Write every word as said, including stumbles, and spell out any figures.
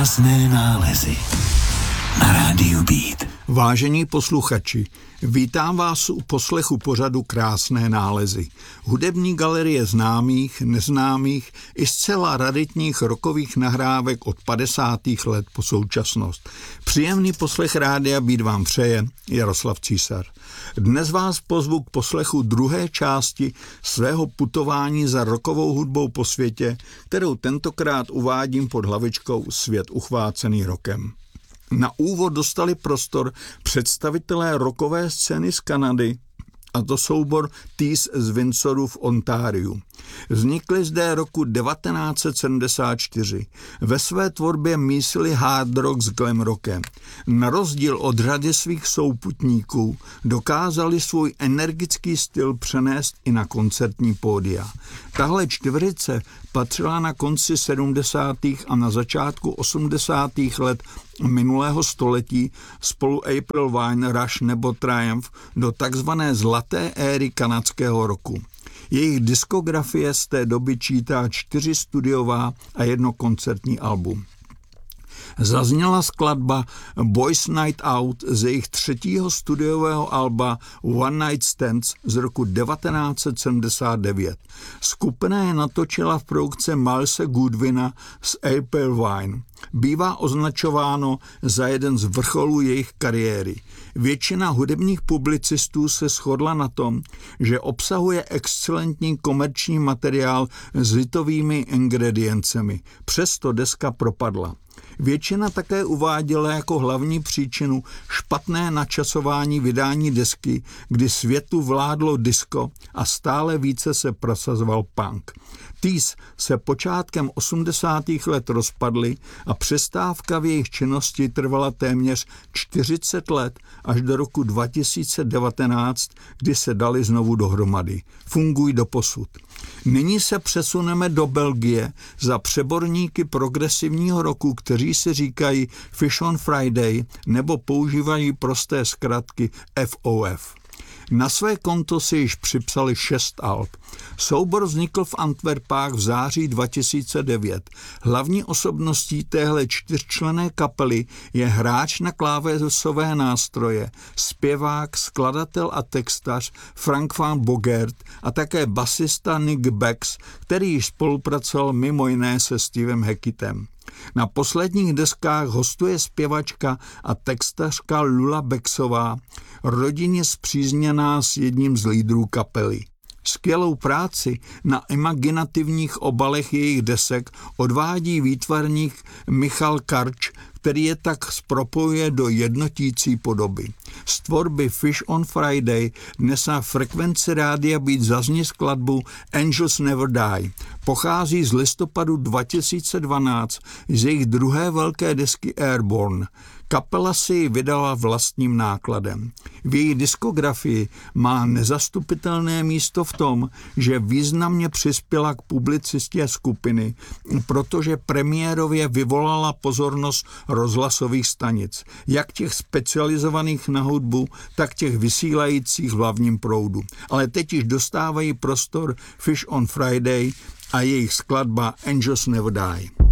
Krásné nálezy na rádiu Beat. Vážení posluchači, vítám vás u poslechu pořadu Krásné nálezy. Hudební galerie známých, neznámých i zcela raritních rockových nahrávek od padesátých let po současnost. Příjemný poslech rádia Beat vám přeje Jaroslav Císař. Dnes vás pozvu k poslechu druhé části svého putování za rockovou hudbou po světě, kterou tentokrát uvádím pod hlavičkou Svět uchvácený rokem. Na úvod dostali prostor představitelé rockové scény z Kanady, a to soubor Tees z Windsoru v Ontariu. Vznikli zde roku devatenáct set sedmdesát čtyři. Ve své tvorbě mísili hard rock s glam rockem. Na rozdíl od řady svých souputníků dokázali svůj energický styl přenést i na koncertní pódia. Tahle čtveřice patřila na konci sedmdesátých a na začátku osmdesátých let minulého století spolu April Wine, Rush nebo Triumph do takzvané zlaté éry kanadského rocku. Jejich diskografie z té doby čítá čtyři studiová a jedno koncertní album. Zazněla skladba Boys Night Out z jejich třetího studiového alba One Night Stands z roku devatenáct set sedmdesát devět. Skupina je natočila v produkce Milese Goodwina z April Wine. Bývá označováno za jeden z vrcholů jejich kariéry. Většina hudebních publicistů se shodla na tom, že obsahuje excelentní komerční materiál s hitovými ingrediencemi. Přesto deska propadla. Většina také uváděla jako hlavní příčinu špatné načasování vydání desky, kdy světu vládlo disco a stále více se prosazoval punk. Tees se počátkem osmdesátých let rozpadly a přestávka v jejich činnosti trvala téměř čtyřicet let až do roku dva tisíce devatenáct, kdy se dali znovu dohromady. Fungují doposud. Nyní se přesuneme do Belgie za přeborníky progresivního roku, kteří si říkají Fish on Friday nebo používají prosté zkratky F O F. Na své konto si již připsali šest alb. Soubor vznikl v Antwerpách v září dva tisíce devět. Hlavní osobností téhle čtyřčlenné kapely je hráč na klávesové nástroje, zpěvák, skladatel a textař Frank van Bogaert a také basista Nick Becks, který již spolupracoval mimo jiné se Stevem Hacketem. Na posledních deskách hostuje zpěvačka a textařka Lula Becksová, rodině spřízněná s jedním z lídrů kapely. Skvělou práci na imaginativních obalech jejich desek odvádí výtvarník Michal Karč, který je tak zpropojuje do jednotící podoby. Z tvorby Fish on Friday dnes na frekvenci rádia Beat zazní skladbu Angels Never Die. Pochází z listopadu dva tisíce dvanáct z jejich druhé velké desky Airborne. Kapela si ji vydala vlastním nákladem. V její diskografii má nezastupitelné místo v tom, že významně přispěla k publicistě skupiny, protože premiérově vyvolala pozornost rozhlasových stanic, jak těch specializovaných na hudbu, tak těch vysílajících v hlavním proudu. Ale teď již dostávají prostor Fish on Friday a jejich skladba Angels Never Die.